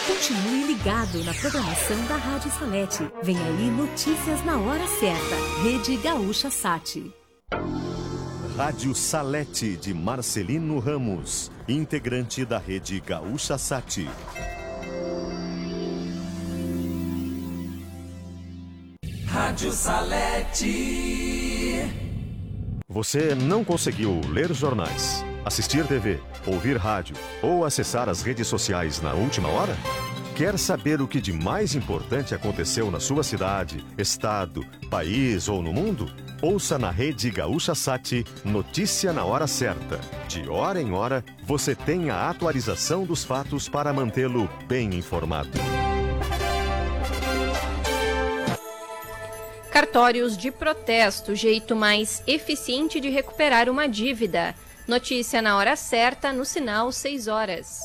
Continue ligado na programação da Rádio Salete. Vem aí notícias na hora certa. Rede Gaúcha Sat. Rádio Salete de Marcelino Ramos, integrante da Rede Gaúcha Sat. Rádio Salete. Você não conseguiu ler jornais, assistir TV, ouvir rádio ou acessar as redes sociais na última hora? Quer saber o que de mais importante aconteceu na sua cidade, estado, país ou no mundo? Ouça na Rede Gaúcha Sat Notícia na Hora Certa. De hora em hora, você tem a atualização dos fatos para mantê-lo bem informado. Cartórios de protesto, jeito mais eficiente de recuperar uma dívida. Notícia na hora certa, no sinal 6 horas.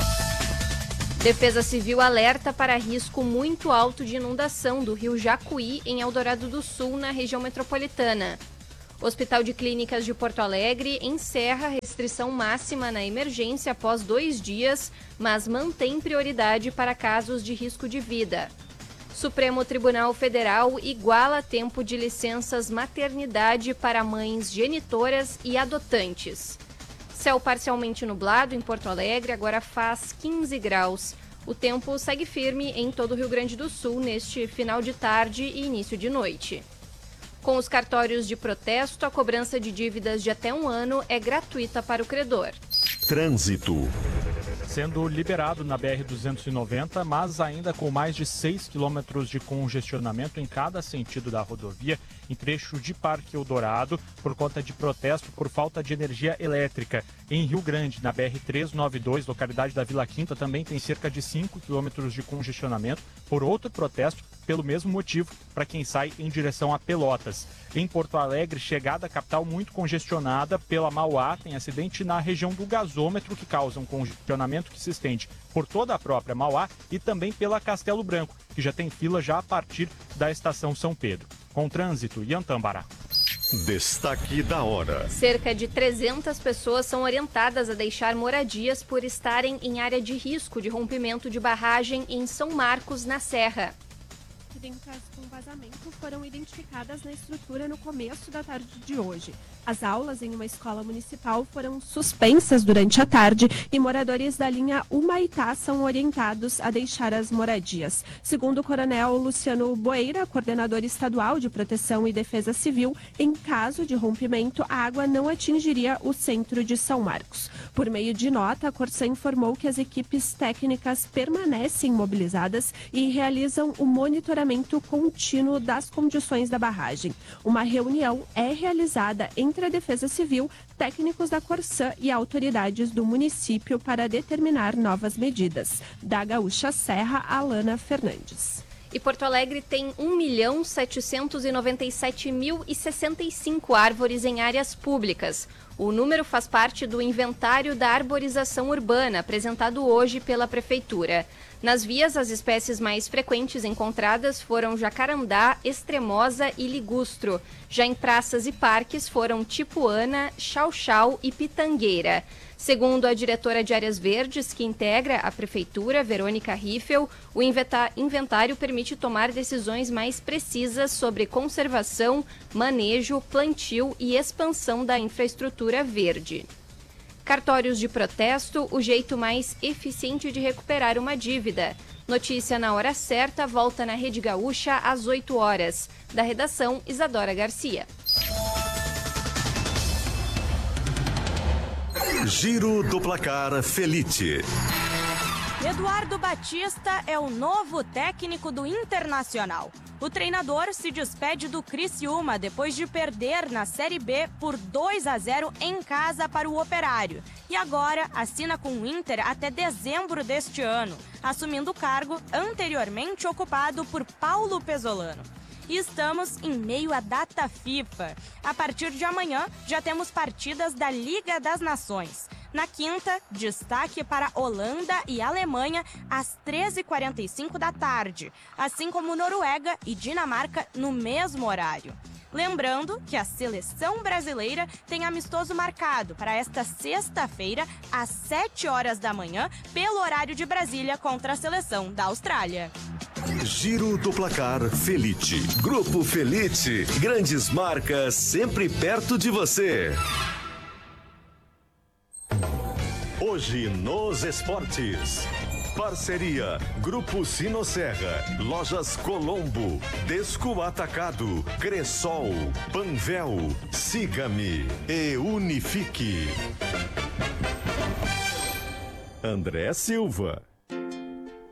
Defesa Civil alerta para risco muito alto de inundação do rio Jacuí, em Eldorado do Sul, na região metropolitana. Hospital de Clínicas de Porto Alegre encerra restrição máxima na emergência após 2 dias, mas mantém prioridade para casos de risco de vida. Supremo Tribunal Federal iguala tempo de licenças maternidade para mães genitoras e adotantes. Céu parcialmente nublado em Porto Alegre, agora faz 15 graus. O tempo segue firme em todo o Rio Grande do Sul neste final de tarde e início de noite. Com os cartórios de protesto, a cobrança de dívidas de até 1 ano é gratuita para o credor. Trânsito. Sendo liberado na BR-290, mas ainda com mais de 6 quilômetros de congestionamento em cada sentido da rodovia, em trecho de Parque Eldorado, por conta de protesto por falta de energia elétrica. Em Rio Grande, na BR-392, localidade da Vila Quinta, também tem cerca de 5 quilômetros de congestionamento por outro protesto, pelo mesmo motivo, para quem sai em direção a Pelotas. Em Porto Alegre, chegada à capital muito congestionada pela Mauá, tem acidente na região do gasômetro que causa um congestionamento que se estende por toda a própria Mauá e também pela Castelo Branco, que já tem fila já a partir da estação São Pedro. Com trânsito, Iantambará. Destaque da hora. Cerca de 300 pessoas são orientadas a deixar moradias por estarem em área de risco de rompimento de barragem em São Marcos, na Serra. Residências com vazamento foram identificadas na estrutura no começo da tarde de hoje. As aulas em uma escola municipal foram suspensas durante a tarde e moradores da linha Humaitá são orientados a deixar as moradias. Segundo o coronel Luciano Boeira, coordenador estadual de Proteção e Defesa Civil, em caso de rompimento, a água não atingiria o centro de São Marcos. Por meio de nota, a Corsã informou que as equipes técnicas permanecem mobilizadas e realizam o monitoramento contínuo das condições da barragem. Uma reunião é realizada entre a Defesa Civil, técnicos da Corsã e autoridades do município para determinar novas medidas. Da Gaúcha Serra, Alana Fernandes. E Porto Alegre tem 1.797.065 árvores em áreas públicas. O número faz parte do inventário da arborização urbana, apresentado hoje pela Prefeitura. Nas vias, as espécies mais frequentes encontradas foram jacarandá, extremosa e ligustro. Já em praças e parques foram tipuana, chau-chau e pitangueira. Segundo a diretora de Áreas Verdes, que integra a Prefeitura, Verônica Riffel, o inventário permite tomar decisões mais precisas sobre conservação, manejo, plantio e expansão da infraestrutura verde. Cartórios de protesto, o jeito mais eficiente de recuperar uma dívida. Notícia na hora certa, volta na Rede Gaúcha às 8 horas. Da redação, Isadora Garcia. Giro do Placar Felite. Eduardo Batista é o novo técnico do Internacional. O treinador se despede do Criciúma depois de perder na Série B por 2-0 em casa para o Operário. E agora assina com o Inter até dezembro deste ano, assumindo o cargo anteriormente ocupado por Paulo Pesolano. E estamos em meio à data FIFA. A partir de amanhã, já temos partidas da Liga das Nações. Na quinta, destaque para Holanda e Alemanha às 13h45 da tarde, assim como Noruega e Dinamarca no mesmo horário. Lembrando que a seleção brasileira tem amistoso marcado para esta sexta-feira, às 7 horas da manhã, pelo horário de Brasília, contra a seleção da Austrália. Giro do Placar Felite. Grupo Felite. Grandes marcas sempre perto de você. Hoje nos esportes. Parceria Grupo Sinosserra, Lojas Colombo, Desco Atacado, Cressol, Panvel, Siga-me e Unifique. André Silva.